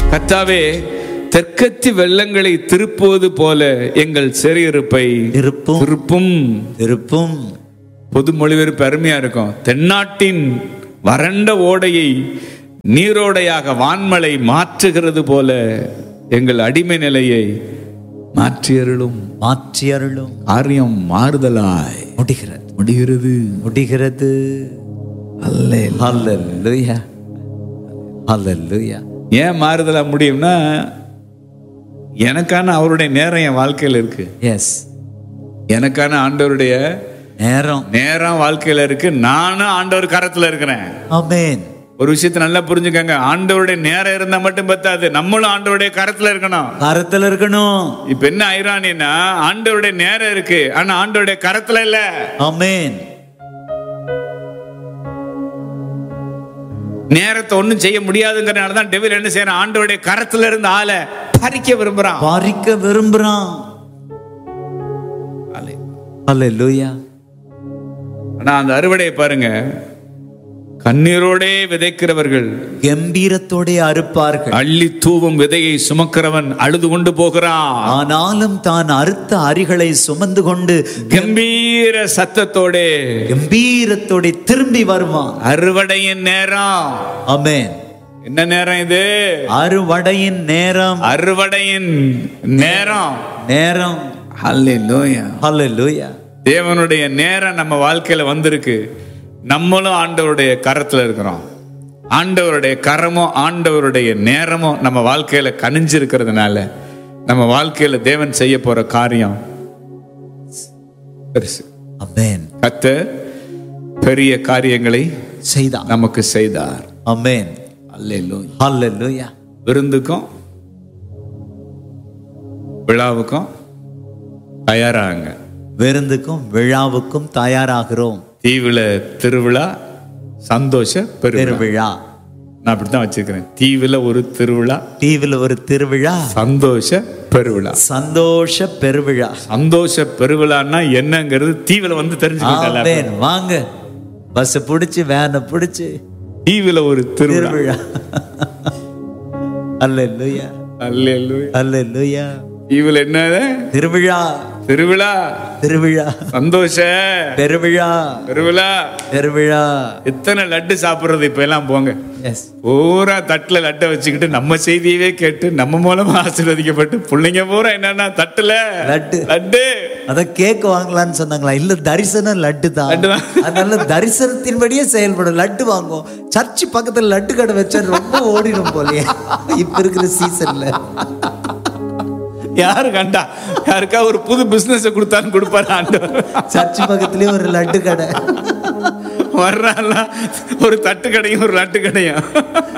கர்த்தாவே, தெற்கத்தி வெள்ளங்களை திருப்புவது போல எங்கள் சிறையிருப்பை திருப்பும். பொது மொழிபெயர்ப்பு அருமையா இருக்கும். தென்னாட்டின் வறண்ட ஓடையை நீரோடையாக வான்மலை மாற்றுகிறது போல எங்கள் அடிமை நிலையை மாற்றியருளும். காரியம் மாறுதலாய் முடிகிறது. ஹல்லேலூயா. ஹல்லேலூயா. ஏன் மாறுதலா முடியும்னா, எனக்கான அவருடைய நேரம் என் வாழ்க்கையில் இருக்கு. எஸ், எனக்கான ஆண்டவருடைய நேரம் வாழ்க்கையில இருக்கு. நானும் ஆண்டவர் கரத்துல இருக்கிறேன். ஆமென். ஒரு விஷயத்தை நல்லா புரிஞ்சுக்கங்க. ஆண்டவருடைய நேரம் இருந்தா மட்டும் பத்தாது, நம்மளும் ஆண்டவருடைய கரத்துல இருக்கணும். இப்ப என்ன ஐரானின்னா, ஆண்டவருடைய நேரம் இருக்கு, ஆனா ஆண்டவருடைய கரத்துல இல்ல. ஆமென். நேரத்தை ஒண்ணும் செய்ய முடியாதுங்கிறனாலதான் டெவில் என்ன செய்யறான், ஆண்டவருடைய கரத்துல இருந்து ஆளை பறிக்க விரும்புறான். ஹல்லேலூயா. ஆனா அந்த அறுவடையை பாருங்க, கண்ணீரோடே விதைக்கிறவர்கள் கம்பீரத்தோடே அறுப்பார்கள். அள்ளி தூவும் விதையை சுமக்கிறவன் அழுது கொண்டு போகிறான். ஆனாலும் தான் அறுத்த அரிகளை சுமந்து கொண்டு கம்பீர சத்தத்தோடே திரும்பி வருவான். அறுவடையின் நேரம். ஆமென். என்ன நேரம் இது? அறுவடையின் நேரம். ஹல்லேலூயா. தேவனுடைய நேரம் நம்ம வாழ்க்கையில வந்திருக்கு. நம்மளும் ஆண்டவருடைய கரத்துல இருக்கிறோம். ஆண்டவருடைய கரமும் ஆண்டவருடைய நேரமும் நம்ம வாழ்க்கையில கனிஞ்சிருக்கிறதுனால நம்ம வாழ்க்கையில தேவன் செய்ய போற காரியம் பெருசு. ஆமென். கர்த்தர் பெரிய காரியங்களை நமக்கு செய்தார். ஆமென். ஹல்லேலூயா. விருந்துக்கும் விழாவுக்கும் தயாராகுங்க. விருந்துக்கும் விழாவுக்கும் தயாராகிறோம். தீவுல திருவிழா, சந்தோஷ பெருவிழா. நான் அப்படித்தான் வச்சிருக்கிறேன். தீவுல ஒரு திருவிழா, சந்தோஷ பெருவிழா. சந்தோஷ பெருவிழான்னா என்னங்கிறது தீவுல வந்து தெரிஞ்சுக்கிட்டாங்க. வாங்க, பஸ் பிடிச்சு வேனை பிடிச்சு தீவுல ஒரு திருவிழா. அல்லேலூயா. அல்லேலூயா. தீவுல என்ன திருவிழா, சந்தோஷ பெருவிழா. எத்தனை லட்டு சாப்பிடுறது இப்ப எல்லாம் போங்க. பூரா தட்டுல லட்டை வச்சுக்கிட்டு நம்ம செய்தியவே கேட்டு நம்ம மூலமா ஆசீர்வதிக்கப்பட்டு பிள்ளைங்க பூரா என்னன்னா தட்டுல லட்டு. அத கேக் வாங்கலான்னு சொன்னாங்களா? இல்ல, தரிசனம் லட்டு தான். அதனால தரிசனத்தின்படியே செயல்படும். லட்டு வாங்குவோம். சர்ச்சு பக்கத்துல லட்டு கடை வச்சா ரொம்ப ஓடிடும் போலயே இப்ப இருக்கிற சீசன்ல. யாரு கண்டா யாருக்கா ஒரு புது பிசினஸ் கொடுத்தான்னு கொடுப்பாரு ஆண்டவர். சர்ச்சு பக்கத்துலயே ஒரு லட்டு கடை வர்றான். ஒரு தட்டு கடையும் ஒரு லட்டு கடையும்.